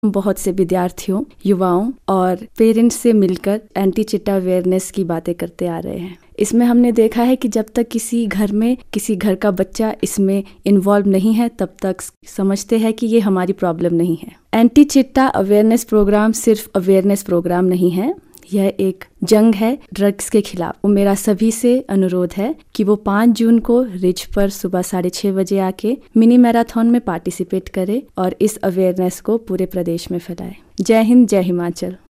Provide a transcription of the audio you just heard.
बहुत से विद्यार्थियों, युवाओं और पेरेंट्स से मिलकर एंटी चिट्टा अवेयरनेस की बातें करते आ रहे हैं। इसमें हमने देखा है कि जब तक किसी घर में किसी घर का बच्चा इसमें इन्वॉल्व नहीं है तब तक समझते हैं कि ये हमारी प्रॉब्लम नहीं है। एंटी चिट्टा अवेयरनेस प्रोग्राम सिर्फ अवेयरनेस प्रोग्राम नहीं है, यह एक जंग है ड्रग्स के खिलाफ। मेरा सभी से अनुरोध है कि वो 5 जून को रिज पर सुबह 6:30 बजे आके मिनी मैराथन में पार्टिसिपेट करे और इस अवेयरनेस को पूरे प्रदेश में फैलाए। जय हिंद, जय हिमाचल।